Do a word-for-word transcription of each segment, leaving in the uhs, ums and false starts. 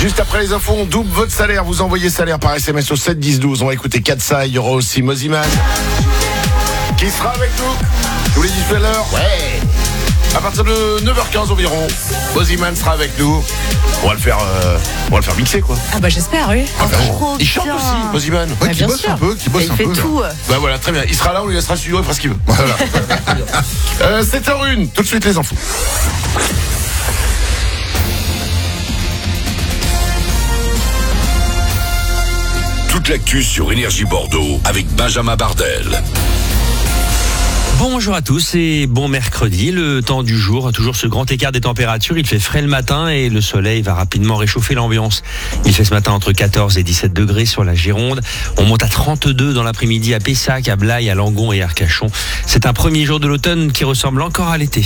Juste après les infos, on double votre salaire. Vous envoyez salaire par S M S au sept dix douze. On va écouter Katsai. Il y aura aussi Moziman qui sera avec nous. Je vous l'ai dit tout à l'heure. Ouais. À partir de neuf heures quinze environ, Moziman sera avec nous. On va le faire, euh, on va le faire mixer quoi. Ah bah j'espère, oui. Ah bah, Trop il chante bien. aussi, Moziman. Ouais, qui bien bosse sûr. un peu, qui bosse il un fait peu. tout. Bah voilà, très bien. Il sera là, on lui laissera le studio, il fera ce qu'il veut. Voilà. euh, sept heures une, tout de suite les infos. Toute l'actu sur Énergie Bordeaux avec Benjamin Bardel. Bonjour à tous et bon mercredi. Le temps du jour, toujours ce grand écart des températures. Il fait frais le matin et le soleil va rapidement réchauffer l'ambiance. Il fait ce matin entre quatorze et dix-sept degrés sur la Gironde. On monte à trente-deux dans l'après-midi à Pessac, à Blaye, à Langon et à Arcachon. C'est un premier jour de l'automne qui ressemble encore à l'été.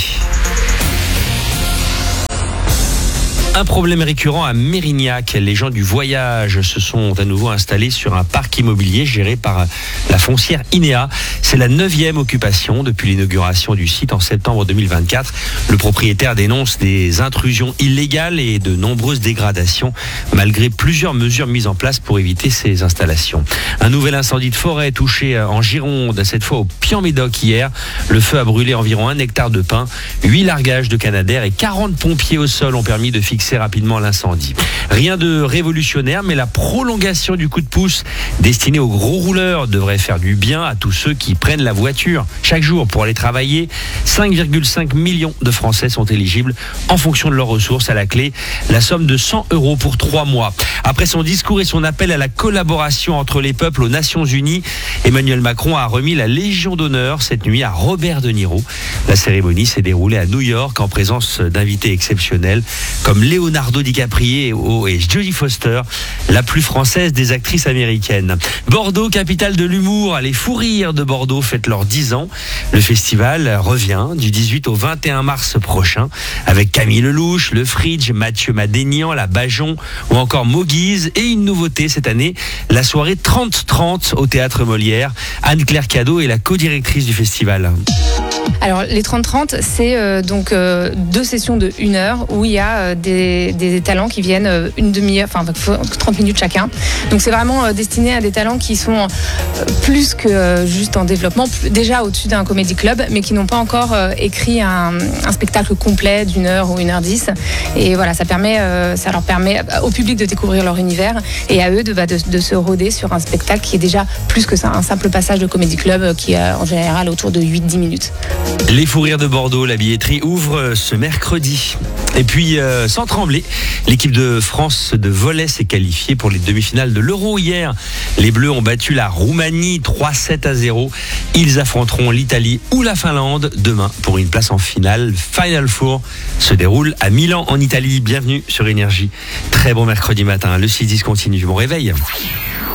Un problème récurrent à Mérignac. Les gens du voyage se sont à nouveau installés sur un parc immobilier géré par la foncière Inéa. C'est la neuvième occupation depuis l'inauguration du site en septembre deux mille vingt-quatre. Le propriétaire dénonce des intrusions illégales et de nombreuses dégradations malgré plusieurs mesures mises en place pour éviter ces installations. Un nouvel incendie de forêt touché en Gironde, cette fois au Pian-Médoc hier. Le feu a brûlé environ un hectare de pin. Huit largages de canadair et quarante pompiers au sol ont permis de fixer rapidement l'incendie. Rien de révolutionnaire, mais la prolongation du coup de pouce destiné aux gros rouleurs devrait faire du bien à tous ceux qui prennent la voiture chaque jour pour aller travailler. cinq virgule cinq millions de Français sont éligibles en fonction de leurs ressources. À la clé, la somme de cent euros pour trois mois. Après son discours et son appel à la collaboration entre les peuples aux Nations Unies, Emmanuel Macron a remis la Légion d'honneur cette nuit à Robert De Niro. La cérémonie s'est déroulée à New York en présence d'invités exceptionnels comme Leonardo DiCaprio et Jodie Foster, la plus française des actrices américaines. Bordeaux, capitale de l'humour, les fous rires de Bordeaux fêtent leurs dix ans. Le festival revient du dix-huit au vingt et un mars prochain avec Camille Lelouch, Le Fridge, Mathieu Madénian, La Bajon ou encore Moguise et une nouveauté cette année, la soirée trente trente au Théâtre Molière. Anne-Claire Cadeau est la co-directrice du festival. Alors les trente trente, c'est euh, donc euh, deux sessions de une heure où il y a euh, des, des talents qui viennent euh, une demi-heure, enfin trente minutes chacun. Donc c'est vraiment euh, destiné à des talents qui sont euh, plus que euh, juste en développement, déjà au-dessus d'un comédie club, mais qui n'ont pas encore euh, écrit un, un spectacle complet d'une heure ou une heure dix. Et voilà, ça permet, euh, ça leur permet au public de découvrir leur univers et à eux de, bah, de, de se rôder sur un spectacle qui est déjà plus que ça, un simple passage de comédie club euh, qui est en général autour de huit à dix minutes. Les fous rires de Bordeaux, la billetterie ouvre ce mercredi. Et puis, euh, sans trembler, l'équipe de France de volley s'est qualifiée pour les demi-finales de l'Euro hier. Les Bleus ont battu la Roumanie trois sept à zéro. Ils affronteront l'Italie ou la Finlande demain pour une place en finale. Final Four se déroule à Milan en Italie. Bienvenue sur Énergie. Très bon mercredi matin. Le six dix continue. Bon réveil.